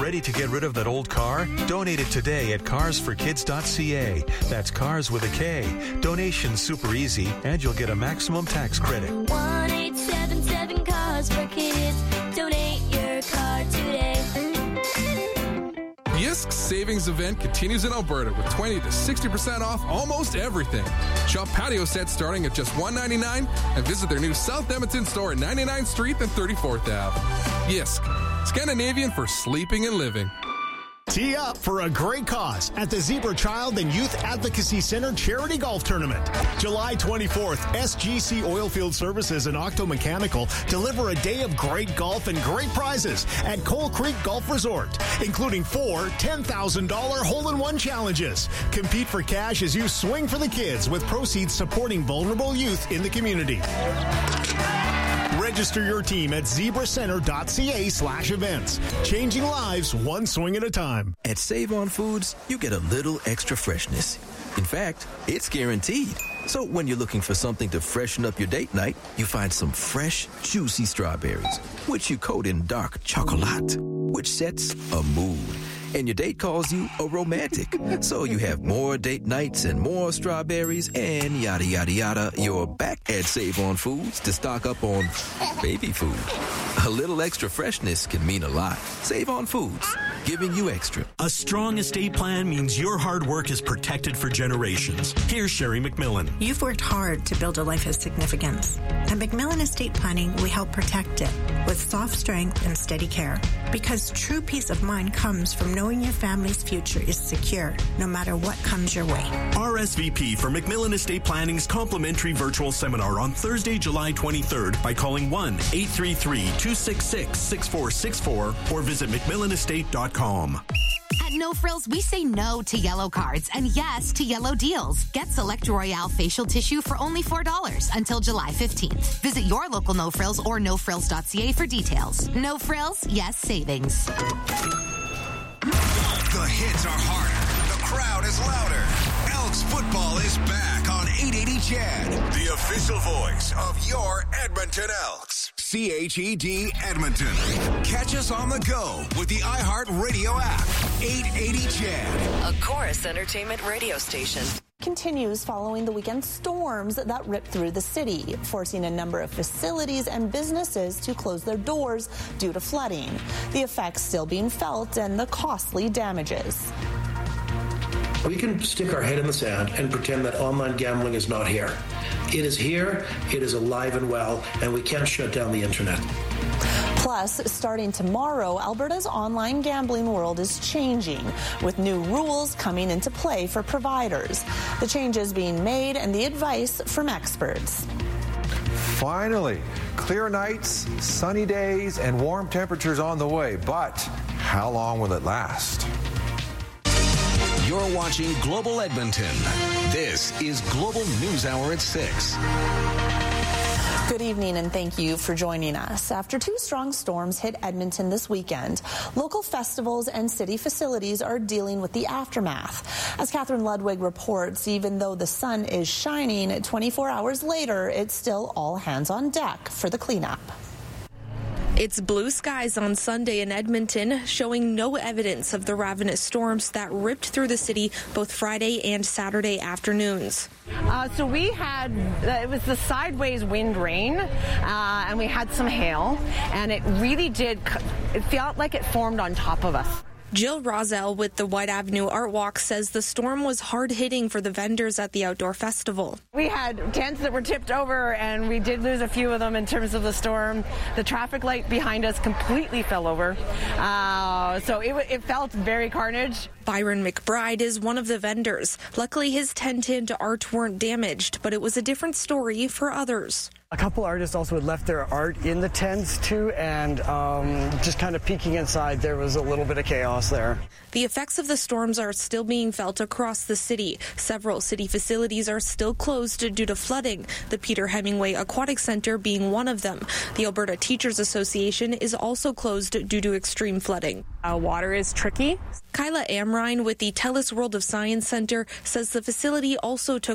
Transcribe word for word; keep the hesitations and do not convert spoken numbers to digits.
Ready to get rid of that old car? Donate it today at cars for kids dot c a. That's cars with a K. Donation's super easy, and you'll get a maximum tax credit. one eight seven seven cars for kids. Donate your car today. The Yisk Savings Event continues in Alberta with twenty to sixty percent off almost everything. Shop patio sets starting at just one dollar ninety-nine and visit their new South Edmonton store at ninety-ninth Street and thirty-fourth Avenue. Yisk, Scandinavian for sleeping and living. Tee up for a great cause at the Zebra Child and Youth Advocacy Center Charity Golf Tournament. July twenty-fourth, S G C Oilfield Services and Octo Mechanical deliver a day of great golf and great prizes at Coal Creek Golf Resort, including four ten thousand dollars hole-in-one challenges. Compete for cash as you swing for the kids with proceeds supporting vulnerable youth in the community. Register your team at zebracenter.ca slash events. Changing lives one swing at a time. At Save On Foods, you get a little extra freshness. In fact, it's guaranteed. So when you're looking for something to freshen up your date night, you find some fresh, juicy strawberries, which you coat in dark chocolate, which sets a mood. And your date calls you a romantic. So you have more date nights and more strawberries and yada, yada, yada. You're back at Save On Foods to stock up on baby food. A little extra freshness can mean a lot. Save On Foods, giving you extra. A strong estate plan means your hard work is protected for generations. Here's Sherry McMillan. You've worked hard to build a life of significance. At McMillan Estate Planning, we help protect it with soft strength and steady care. Because true peace of mind comes from knowing your family's future is secure, no matter what comes your way. R S V P for McMillan Estate Planning's complimentary virtual seminar on Thursday, July twenty-third by calling one eight three three, two six six, six four six four or visit mcmillan estate dot com. At No Frills, we say no to yellow cards and yes to yellow deals. Get Select Royale facial tissue for only four dollars until July fifteenth. Visit your local No Frills or no frills dot c a for details. No Frills, yes savings. The hits are harder. The crowd is louder. Elks football is back on eight eighty C H E D, the official voice of your Edmonton Elks. C H E D Edmonton. Catch us on the go with the iHeartRadio app. eight eighty C H E D. A Chorus Entertainment radio station. Continues following the weekend storms that ripped through the city, forcing a number of facilities and businesses to close their doors due to flooding. The effects still being felt and the costly damages. We can stick our head in the sand and pretend that online gambling is not here. It is here, it is alive and well, and we can't shut down the internet. Plus, starting tomorrow, Alberta's online gambling world is changing, with new rules coming into play for providers. The changes being made and the advice from experts. Finally, clear nights, sunny days, and warm temperatures on the way. But how long will it last? You're watching Global Edmonton. This is Global News Hour at six. Good evening and thank you for joining us. After two strong storms hit Edmonton this weekend, local festivals and city facilities are dealing with the aftermath. As Catherine Ludwig reports, even though the sun is shining, twenty-four hours later, it's still all hands on deck for the cleanup. It's blue skies on Sunday in Edmonton, showing no evidence of the ravenous storms that ripped through the city both Friday and Saturday afternoons. Uh, so we had, uh, it was the sideways wind rain, uh, and we had some hail, and it really did, it felt like it formed on top of us. Jill Rosell with the White Avenue Art Walk says the storm was hard-hitting for the vendors at the outdoor festival. We had tents that were tipped over, and we did lose a few of them in terms of the storm. The traffic light behind us completely fell over, uh, so it, it felt very carnage. Byron McBride is one of the vendors. Luckily, his tent and art weren't damaged, but it was a different story for others. A couple artists also had left their art in the tents too, and um, just kind of peeking inside, there was a little bit of chaos there. The effects of the storms are still being felt across the city. Several city facilities are still closed due to flooding, the Peter Hemingway Aquatic Center being one of them. The Alberta Teachers Association is also closed due to extreme flooding. Uh, water is tricky. Kyla Amrine with the TELUS World of Science Center says the facility also took